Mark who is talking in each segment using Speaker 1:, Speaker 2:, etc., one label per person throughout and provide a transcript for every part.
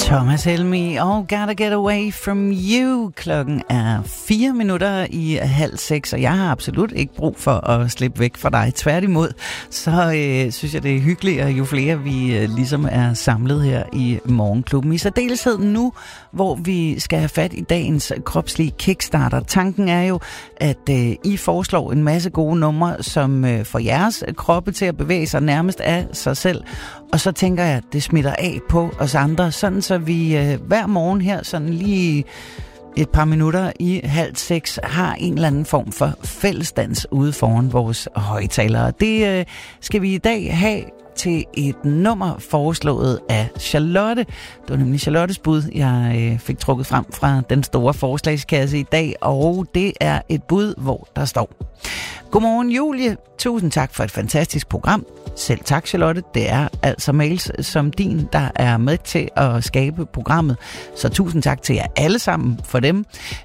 Speaker 1: Thomas Helmig og Gotta Get Away From You. Klokken er 5:04, og jeg har absolut ikke brug for at slippe væk fra dig. Tværtimod, så synes jeg, det er hyggeligt, jo flere vi ligesom er samlet her i Morgenklubben. I særdeleshed nu, hvor vi skal have fat i dagens kropslige kickstarter. Tanken er jo, at I foreslår en masse gode numre, som får jeres kroppe til at bevæge sig nærmest af sig selv. Og så tænker jeg, at det smitter af på os andre, sådan så vi hver morgen her, sådan lige et par minutter i 5:30, har en eller anden form for fællesdans ude foran vores højtalere. Det skal vi i dag have til et nummer foreslået af Charlotte. Det var nemlig Charlottes bud, jeg fik trukket frem fra den store forslagskasse i dag, og det er et bud, hvor der står: Godmorgen Julie, tusind tak for et fantastisk program. Selv tak, Charlotte. Det er altså mails som din, der er med til at skabe programmet. Så tusind tak til jer alle sammen for dem.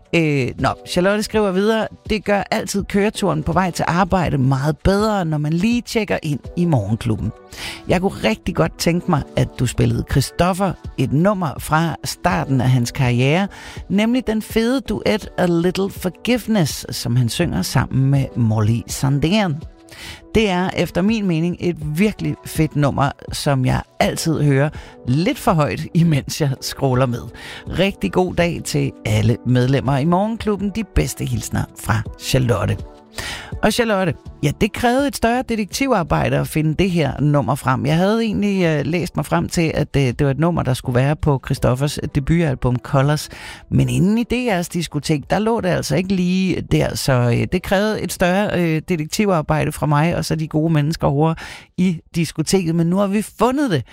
Speaker 1: Charlotte skriver videre: det gør altid køreturen på vej til arbejde meget bedre, når man lige tjekker ind i Morgenklubben. Jeg kunne rigtig godt tænke mig, at du spillede Christoffer, et nummer fra starten af hans karriere, nemlig den fede duet A Little Forgiveness, som han synger sammen med Molly Sandén. Det er efter min mening et virkelig fedt nummer, som jeg altid hører lidt for højt, imens jeg scroller med. Rigtig god dag til alle medlemmer i Morgenklubben. De bedste hilsner fra Charlotte. Og Charlotte, ja, det krævede et større detektivarbejde at finde det her nummer frem. Jeg havde egentlig læst mig frem til, at det var et nummer, der skulle være på Christoffers debutalbum Colors. Men inden i DR's diskotek, der lå det altså ikke lige der. Så det krævede et større detektivarbejde fra mig og så de gode mennesker over i diskoteket. Men nu har vi fundet det.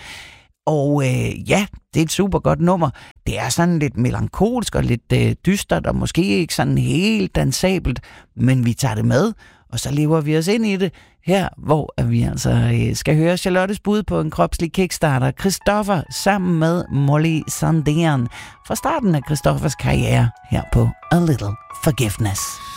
Speaker 1: Og ja, det er et super godt nummer. Det er sådan lidt melankolsk og lidt dystert, og måske ikke sådan helt dansabelt, men vi tager det med, og så lever vi os ind i det her, hvor vi altså skal høre Charlottes bud på en kropslig kickstarter, Christoffer sammen med Molly Sandén, fra starten af Christoffers karriere her på A Little Forgiveness.